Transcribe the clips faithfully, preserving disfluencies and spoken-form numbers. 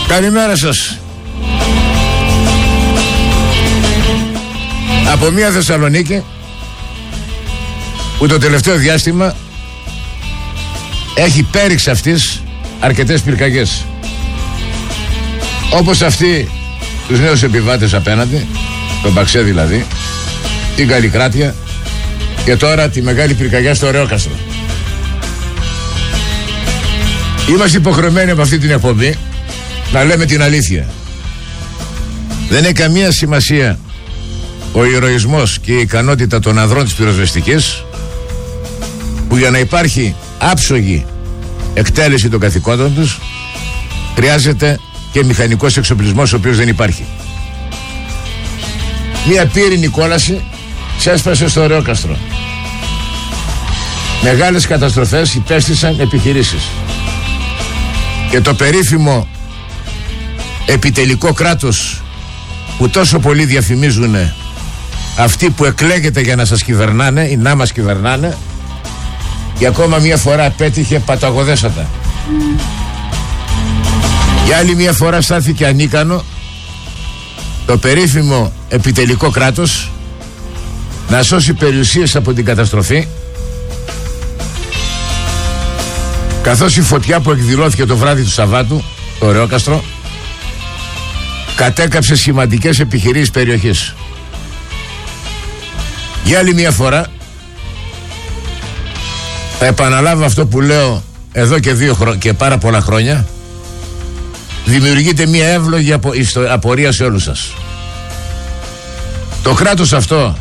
Καλημέρα σας. Από μια Θεσσαλονίκη που το τελευταίο διάστημα έχει πέριξει αυτής αρκετές πυρκαγιές, όπως αυτή τους νέους επιβάτες απέναντι, τον Παξέ δηλαδή, την Καλλικράτεια και τώρα τη μεγάλη πυρκαγιά στο Ρεόκαστρο. Είμαστε υποχρεωμένοι από αυτή την εκπομπή να λέμε την αλήθεια. Δεν έχει καμία σημασία ο ηρωισμός και η ικανότητα των ανδρών της πυροσβεστικής, που για να υπάρχει άψογη εκτέλεση των καθηκόντων τους χρειάζεται και μηχανικός εξοπλισμός, ο οποίος δεν υπάρχει. Μία πύρινη κόλαση ξέσπασε στο Ρεόκαστρο. Μεγάλες καταστροφές υπέστησαν επιχειρήσεις. Και το περίφημο επιτελικό κράτος που τόσο πολύ διαφημίζουν αυτοί που εκλέγεται για να σας κυβερνάνε ή να μας κυβερνάνε, και ακόμα μια φορά πέτυχε παταγωδέστατα. Για άλλη μια φορά στάθηκε ανίκανο το περίφημο επιτελικό κράτος να σώσει περιουσίες από την καταστροφή, καθώς η φωτιά που εκδηλώθηκε το βράδυ του Σαββάτου το Ρεόκαστρο κατέκαψε σημαντικές επιχειρήσεις περιοχής. Για άλλη μια φορά θα επαναλάβω αυτό που λέω εδώ και, δύο χρο... και πάρα πολλά χρόνια. Δημιουργείται μια εύλογη απο... απορία σε όλους σας. Το κράτος αυτό,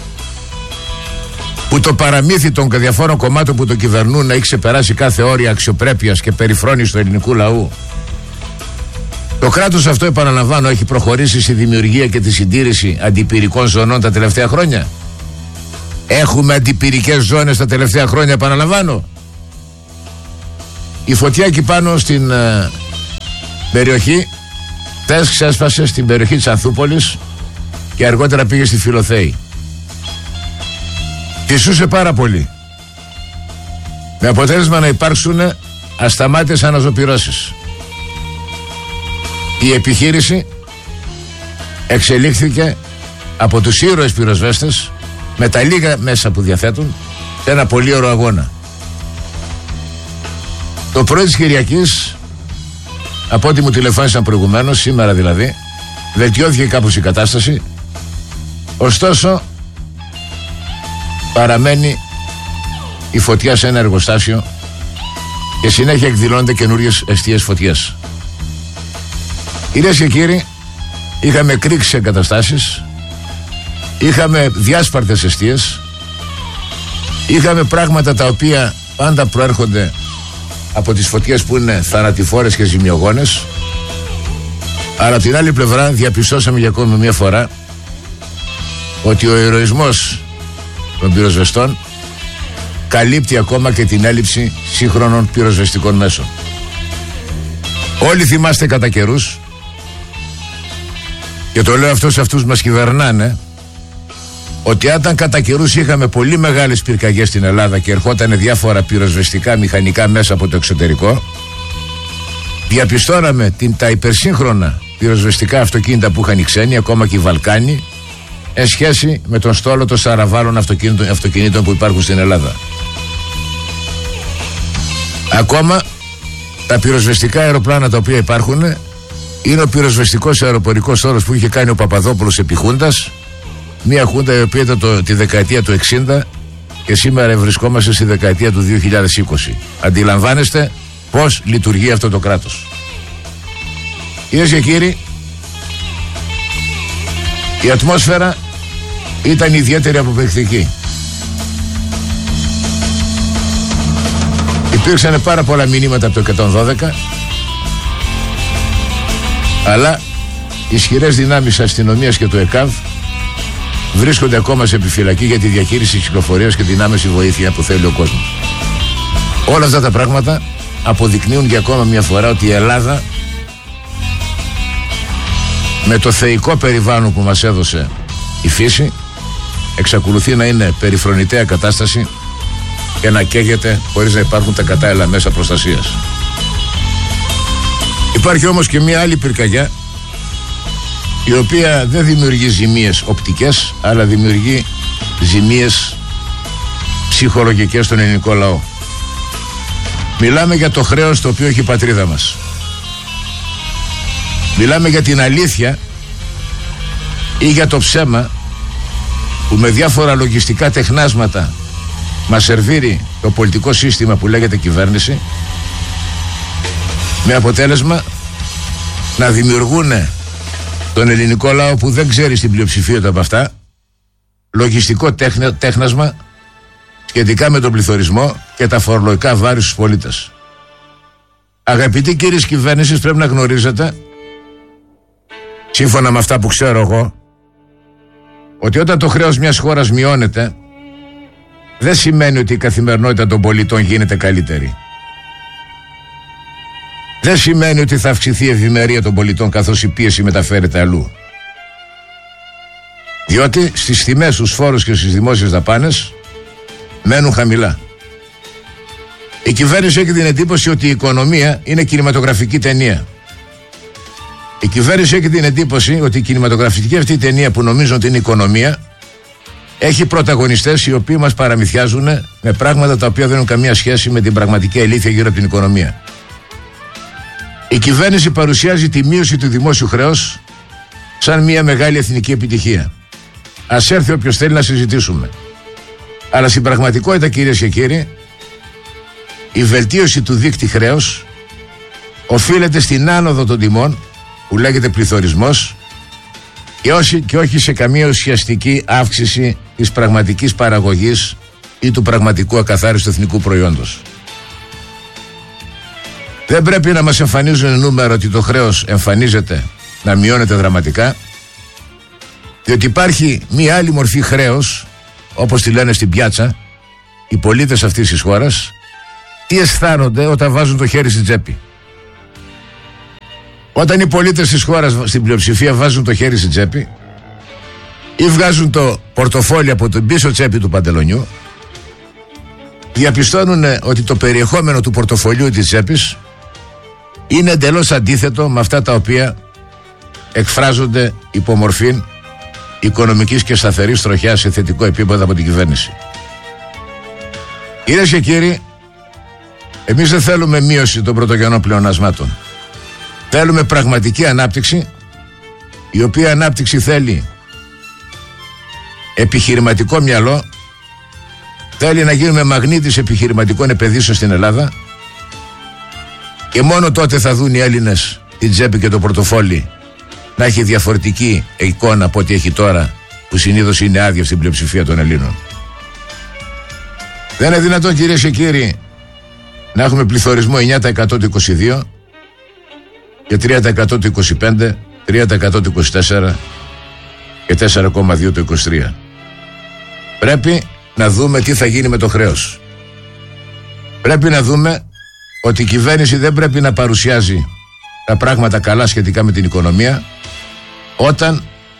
που το παραμύθι των διαφόρων κομμάτων που το κυβερνούν να έχει ξεπεράσει κάθε όρια αξιοπρέπειας και περιφρόνηση του ελληνικού λαού, το κράτος αυτό, επαναλαμβάνω, έχει προχωρήσει στη δημιουργία και τη συντήρηση αντιπυρικών ζωνών τα τελευταία χρόνια. Έχουμε αντιπυρικές ζώνες τα τελευταία χρόνια, επαναλαμβάνω. Η φωτιά εκεί πάνω στην ε, περιοχή τες ξέσπασε στην περιοχή της Ανθούπολης και αργότερα πήγε στη Φιλοθέη. Φυσούσε πάρα πολύ, με αποτέλεσμα να υπάρξουν ασταμάτητες αναζωπυρώσεις. Η επιχείρηση εξελίχθηκε από τους ήρωες πυροσβέστες με τα λίγα μέσα που διαθέτουν σε ένα πολύ ωραίο αγώνα. Το πρωί της Κυριακής, από ό,τι μου τηλεφώνησαν προηγουμένως, σήμερα δηλαδή, βελτιώθηκε κάπως η κατάσταση. Ωστόσο παραμένει η φωτιά σε ένα εργοστάσιο και συνέχεια εκδηλώνονται καινούριες εστίες φωτιές. Κυρίες και κύριοι, είχαμε κρίξεις εγκαταστάσεις, είχαμε διάσπαρτες εστίες, είχαμε πράγματα τα οποία πάντα προέρχονται από τις φωτιές που είναι θανατηφόρες και ζημιογόνες. Αλλά από την άλλη πλευρά διαπιστώσαμε για ακόμη μια φορά ότι ο ηρωισμός των πυροσβεστών καλύπτει ακόμα και την έλλειψη σύγχρονων πυροσβεστικών μέσων. Όλοι θυμάστε κατά καιρούς, και το λέω αυτό σε αυτούς μας κυβερνάνε, ότι όταν κατά καιρούς είχαμε πολύ μεγάλες πυρκαγιές στην Ελλάδα και ερχόταν διάφορα πυροσβεστικά μηχανικά μέσα από το εξωτερικό, διαπιστώναμε την, τα υπερσύγχρονα πυροσβεστικά αυτοκίνητα που είχαν οι ξένοι, ακόμα και οι Βαλκάνοι, εν σχέση με τον στόλο των σαραβάλων αυτοκίνητων, αυτοκινήτων που υπάρχουν στην Ελλάδα. Ακόμα τα πυροσβεστικά αεροπλάνα τα οποία υπάρχουν είναι ο πυροσβεστικός αεροπορικός στόλος που είχε κάνει ο Παπαδόπουλος επί Χούντας, μια Χούντα η οποία ήταν το, τη δεκαετία του εξήντα και σήμερα βρισκόμαστε στη δεκαετία του δύο χιλιάδες είκοσι. Αντιλαμβάνεστε πώς λειτουργεί αυτό το κράτος. Κυρίες και κύριοι, η ατμόσφαιρα ήταν ιδιαίτερη αποπαικτική. Υπήρξαν πάρα πολλά μηνύματα από το εκατόν δώδεκα, αλλά ισχυρές δυνάμεις αστυνομίας και του ΕΚΑΒ βρίσκονται ακόμα σε επιφυλακή για τη διαχείριση της κυκλοφορίας και την άμεση βοήθεια που θέλει ο κόσμος. Όλα αυτά τα πράγματα αποδεικνύουν για ακόμα μια φορά ότι η Ελλάδα, με το θεϊκό περιβάλλον που μας έδωσε η φύση, εξακολουθεί να είναι περιφρονητέα κατάσταση και να καίγεται χωρίς να υπάρχουν τα κατάλληλα μέσα προστασίας. Η Υπάρχει όμως και μια άλλη πυρκαγιά, η οποία δεν δημιουργεί ζημίες οπτικές, αλλά δημιουργεί ζημίες ψυχολογικές στον ελληνικό λαό. Μιλάμε για το χρέος το οποίο έχει η πατρίδα μας. Μιλάμε για την αλήθεια ή για το ψέμα που με διάφορα λογιστικά τεχνάσματα μας σερβίρει το πολιτικό σύστημα που λέγεται κυβέρνηση, με αποτέλεσμα να δημιουργούν τον ελληνικό λαό, που δεν ξέρει στην πλειοψηφία του από αυτά, λογιστικό τέχνασμα σχετικά με τον πληθωρισμό και τα φορολογικά βάρη στους πολίτες. Αγαπητοί κύριοι της κυβέρνησης, πρέπει να γνωρίζετε, σύμφωνα με αυτά που ξέρω εγώ, ότι όταν το χρέος μιας χώρας μειώνεται, δεν σημαίνει ότι η καθημερινότητα των πολιτών γίνεται καλύτερη. Δεν σημαίνει ότι θα αυξηθεί η ευημερία των πολιτών καθώς η πίεση μεταφέρεται αλλού. Διότι στις τιμές, στους φόρους και στις δημόσιες δαπάνες μένουν χαμηλά. Η κυβέρνηση έχει την εντύπωση ότι η οικονομία είναι κινηματογραφική ταινία. Η κυβέρνηση έχει την εντύπωση ότι η κινηματογραφική αυτή ταινία, που νομίζουν ότι είναι οικονομία, έχει πρωταγωνιστές οι οποίοι μας παραμυθιάζουν με πράγματα τα οποία δεν έχουν καμία σχέση με την πραγματική αλήθεια γύρω από την οικονομία. Η κυβέρνηση παρουσιάζει τη μείωση του δημόσιου χρέους σαν μια μεγάλη εθνική επιτυχία. Ας έρθει όποιος θέλει να συζητήσουμε. Αλλά στην πραγματικότητα, κυρίες και κύριοι, η βελτίωση του δείκτη χρέους οφείλεται στην άνοδο των τιμών, που λέγεται πληθωρισμός, και όχι, και όχι σε καμία ουσιαστική αύξηση της πραγματικής παραγωγής ή του πραγματικού ακαθάριστου εθνικού προϊόντος. Δεν πρέπει να μας εμφανίζουν νούμερα ότι το χρέος εμφανίζεται να μειώνεται δραματικά, διότι υπάρχει μία άλλη μορφή χρέος, όπως τη λένε στην πιάτσα οι πολίτες αυτής της χώρας, τι αισθάνονται όταν βάζουν το χέρι στην τσέπη. Όταν οι πολίτες της χώρας στην πλειοψηφία βάζουν το χέρι στην τσέπη ή βγάζουν το πορτοφόλι από την πίσω τσέπη του παντελονιού, διαπιστώνουν ότι το περιεχόμενο του πορτοφολιού της τσέπης είναι εντελώς αντίθετο με αυτά τα οποία εκφράζονται υπό μορφή οικονομικής και σταθερής τροχιάς σε θετικό επίπεδο από την κυβέρνηση. Κυρίες και κύριοι, εμείς δεν θέλουμε μείωση των πρωτογενών πλεονασμάτων. Θέλουμε πραγματική ανάπτυξη, η οποία ανάπτυξη θέλει επιχειρηματικό μυαλό, θέλει να γίνουμε μαγνήτης επιχειρηματικών επενδύσεων στην Ελλάδα, και μόνο τότε θα δουν οι Έλληνες την τσέπη και το πορτοφόλι να έχει διαφορετική εικόνα από ό,τι έχει τώρα, που συνήθως είναι άδεια στην πλειοψηφία των Ελλήνων. Δεν είναι δυνατόν, κυρίες και κύριοι, να έχουμε πληθωρισμό εννιά τοις εκατό του είκοσι δύο και τρία τοις εκατό του είκοσι πέντε, τρία τοις εκατό του είκοσι τέσσερα και τέσσερα κόμμα δύο τοις εκατό του είκοσι τρία. Πρέπει να δούμε τι θα γίνει με το χρέος. Πρέπει να δούμε ότι η κυβέρνηση δεν πρέπει να παρουσιάζει τα πράγματα καλά σχετικά με την οικονομία, όταν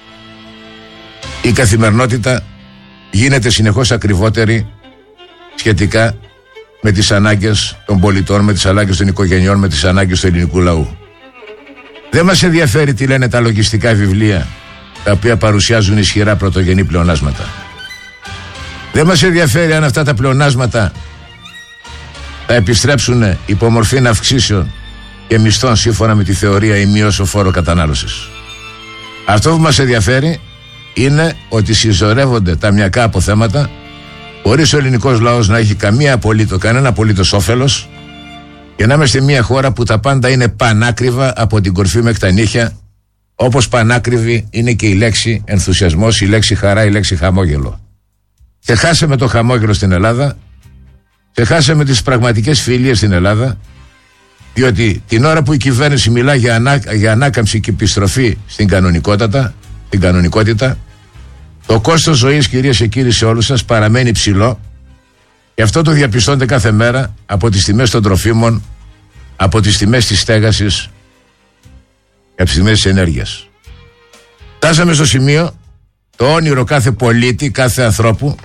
η καθημερινότητα γίνεται συνεχώς ακριβότερη σχετικά με τις ανάγκες των πολιτών, με τις ανάγκες των οικογενειών, με τις ανάγκες του ελληνικού λαού. Δεν μας ενδιαφέρει τι λένε τα λογιστικά βιβλία, τα οποία παρουσιάζουν ισχυρά πρωτογενή πλεονάσματα. Δεν μας ενδιαφέρει αν αυτά τα πλεονάσματα θα επιστρέψουν υπό μορφή αυξήσεων και μισθών σύμφωνα με τη θεωρία ή μειώσεω φόρο κατανάλωσης. Αυτό που μας ενδιαφέρει είναι ότι συσσωρεύονται τα μιακά αποθέματα, χωρίς ο ελληνικός λαός να έχει καμία απολύτω, κανένα απολύτως όφελος, και να είμαστε μια χώρα που τα πάντα είναι πανάκριβα από την κορφή μέχρι τα νύχια, όπως πανάκριβη είναι και η λέξη ενθουσιασμός, η λέξη χαρά, η λέξη χαμόγελο. Ξεχάσαμε το χαμόγελο στην Ελλάδα, ξεχάσαμε τις πραγματικές φιλίες στην Ελλάδα, διότι την ώρα που η κυβέρνηση μιλά για, ανά, για ανάκαμψη και επιστροφή στην κανονικότητα, την κανονικότητα, το κόστος ζωής, κυρίες και κύριοι, σε όλους σας παραμένει ψηλό, και αυτό το διαπιστώνετε κάθε μέρα από τις τιμές των τροφίμων, από τις τιμές της στέγασης και από τις τιμές της ενέργειας. Φτάσαμε στο σημείο το όνειρο κάθε πολίτη, κάθε ανθρώπου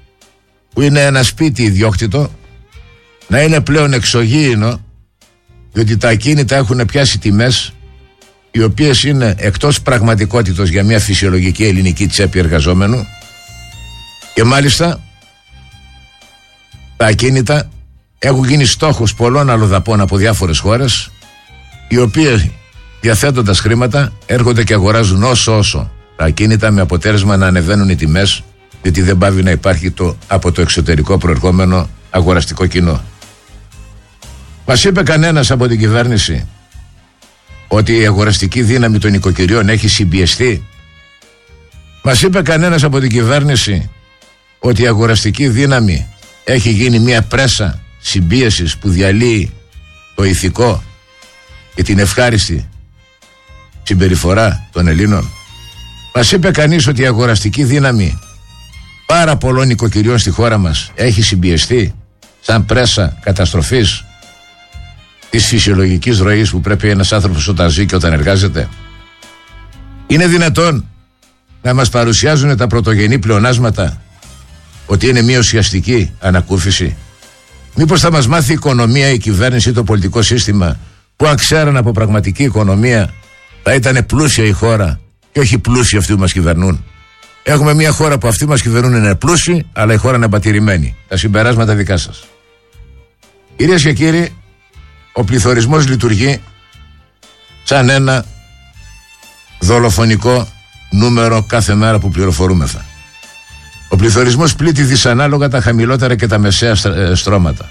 που είναι ένα σπίτι ιδιόκτητο, να είναι πλέον εξωγήινο διότι τα ακίνητα έχουν πιάσει τιμές οι οποίες είναι εκτός πραγματικότητος για μια φυσιολογική ελληνική τσέπη εργαζόμενου, και μάλιστα τα ακίνητα έχουν γίνει στόχος πολλών αλλοδαπών από διάφορες χώρες, οι οποίες διαθέτοντας χρήματα έρχονται και αγοράζουν όσο όσο τα ακίνητα, με αποτέλεσμα να ανεβαίνουν οι τιμές, γιατί δεν πάβει να υπάρχει το από το εξωτερικό προερχόμενο αγοραστικό κοινό. Μας είπε κανένας από την κυβέρνηση ότι η αγοραστική δύναμη των οικοκυριών έχει συμπιεστεί? Μας είπε κανένας από την κυβέρνηση ότι η αγοραστική δύναμη έχει γίνει μια πρέσα συμπίεσης που διαλύει το ηθικό και την ευχάριστη συμπεριφορά των Ελλήνων? Μας είπε κανείς ότι η αγοραστική δύναμη πάρα πολλών οικοκυριών στη χώρα μας έχει συμπιεστεί σαν πρέσα καταστροφής της φυσιολογικής ροής που πρέπει ένας άνθρωπος όταν ζει και όταν εργάζεται? Είναι δυνατόν να μας παρουσιάζουν τα πρωτογενή πλεονάσματα ότι είναι μια ουσιαστική ανακούφιση? Μήπως θα μας μάθει η οικονομία, η κυβέρνηση ή το πολιτικό σύστημα, που αν ξέραν από πραγματική οικονομία θα ήταν πλούσια η χώρα και όχι πλούσιοι αυτοί που μας κυβερνούν? Έχουμε μια χώρα που αυτοί που μας κυβερνούν είναι πλούσιοι, αλλά η χώρα είναι πατηρημένη. Τα συμπεράσματα δικά σας. Κυρίες και κύριοι, ο πληθωρισμός λειτουργεί σαν ένα δολοφονικό νούμερο κάθε μέρα που πληροφορούμεθα. Ο πληθωρισμός πλήττει δυσανάλογα τα χαμηλότερα και τα μεσαία στρώματα.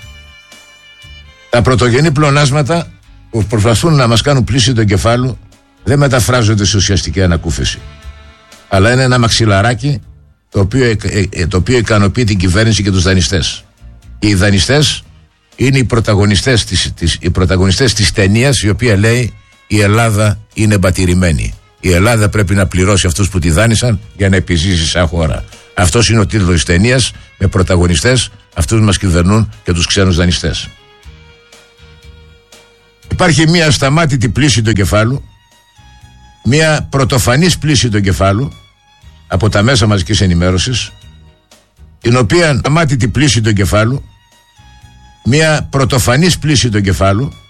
Τα πρωτογενή πλεονάσματα που προσπαθούν να μας κάνουν πλήση του εγκεφάλου δεν μεταφράζονται σε ουσιαστική ανακούφιση, αλλά είναι ένα μαξιλαράκι το οποίο, το οποίο ικανοποιεί την κυβέρνηση και τους δανειστές. Και οι δανειστές είναι οι πρωταγωνιστές της, της, οι πρωταγωνιστές της ταινίας, η οποία λέει η Ελλάδα είναι μπατηρημένη. Η Ελλάδα πρέπει να πληρώσει αυτούς που τη δάνεισαν για να επιζήσει σαν χώρα. Αυτός είναι ο τίτλος της ταινίας, με πρωταγωνιστές αυτούς που μας κυβερνούν και τους ξένους δανειστές. Υπάρχει μια ασταμάτητη πλήση του εγκεφάλου, μια πρωτοφανής πλήση του εγκεφάλου από τα μέσα μαζικής ενημέρωσης, την οποία ασταμάτητη πλήση του εγκεφάλου, μια πρωτοφανής πλήση του εγκεφάλου